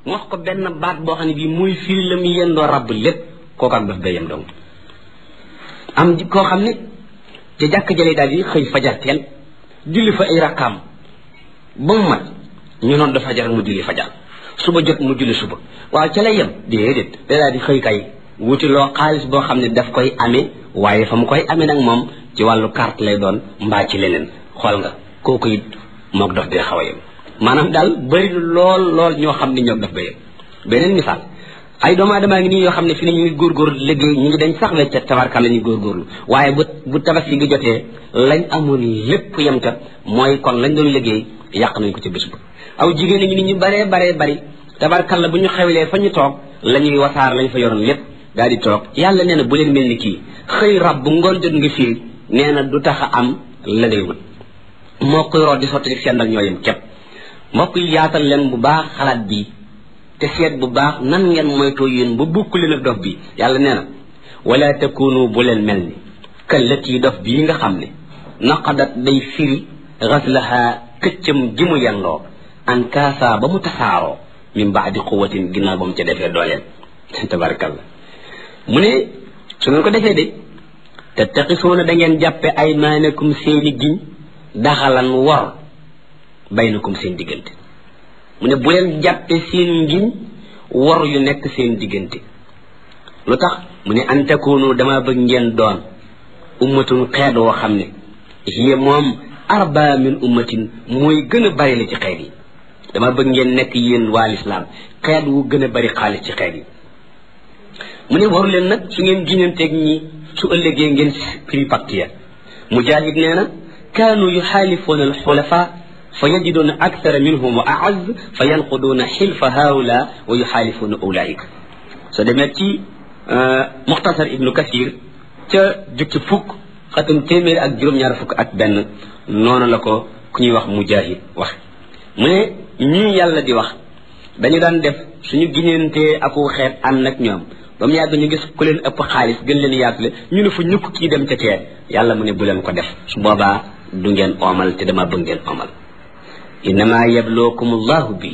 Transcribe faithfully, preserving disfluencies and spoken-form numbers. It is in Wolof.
wax ko benn baat boo xam ne bii muy firi la mu yendoo rabb lépp kooku ak daf dayam dong am koo xam ne te jàkk jëlee daal di xëy fajar teel julli fa ay rakkaam ba mu mat ñu noon da fajar mu julli fajar suba jot mu julli suba waaw ca lay yem déedéet da daal di xëy kay wuti loo xaalis boo xam ne daf koy amee waaye fa mu koy amee nag moom ci wàllu carte lay doon mbaa ci leneen xool nga kooku it mook dof dee xaw a yem maanaam daal bëri lool lool ñoo xam ne ñoom daf ba yem beneen misaal ay doomu aadama ngi nii yoo xam ne fi ne ñu ngi góorgóorlu liggéey ñu ngi dañ sax la ca tabarka la ñu góorgóorlu waaye bu bu tabaski gi jotee lañ amoon lépp yem ca mooy kon lañ doon liggéey yàq nañ ko ci bés ba aw jigéen ñi nit ñu baree baree bari tabarkal la bu ñu xewlee fa ñu toog la ñuy wasaar lañ fa yoroon lépp daal di toog yàlla nee na bu leen mel ni kii xëy rab bu ngoon jot nga fii nee na du tax a am la ngay wut moo koy root di sotti di sendal ñoo yem képp mbokk yi yaatal leen bu baax xalaat bi te seet bu baax nan ngeen moytoo yéen ba bukk leen ak dof bi yàlla nee na wala takunu bu leen mel ni kallati dof bii nga xam ne naqadat day firi xaslaha këccam ji mu yendoo an kaasa ba mu tasaaroo min baadi quwatin ginnaaw ba mu ca defee dooleel tabarakallah mu ne su ngeen ko defee de te taqisuuna da ngeen jàppe aymaanakum seeni giñ daxalan wor baynakum seen diggante mu ne bu leen jàppe seen ngiñ wor yu nekk seen diggante lu tax mu ne an takunu dama bëgg ngeen doon ummatun xeet woo xam ne hiya moom arba min ummatin mooy gën a bari la ci xeet yi dama bëgg ngeen nekk yéen waa lislaam xeet wu gën a bari xaalis ci xeet yi mu ne waru leen nag su ngeen giñanteeg ñi su ëllëgee ngeen prix pacte ya mujahid nee na kaanu yuxaalifuuna alxulafa fa yajiduuna akthara minhum wa aaz fa yanquduuna xilfa haula wa yuxaalifuuna ulaika soo demee ci muxtasar ibnu kasir ca jukki fukk xatum téeméer ak juróom-ñaar fukk ak benn noonu la ko ku ñuy wax mujahid wax mu ne ñii yàlla di wax dañu daan def suñu giñantee aku xeet ànd ak ñoom ba mu yàgg ñu gis ku leen ëpp xaalis gën leen yaatule ñu ne fu ñukk kii dem ca tee yàlla mu ne bu leen ko def su boobaa du ngeen oomal te dama bëgg ngeen oomal innama yablookum allahu bi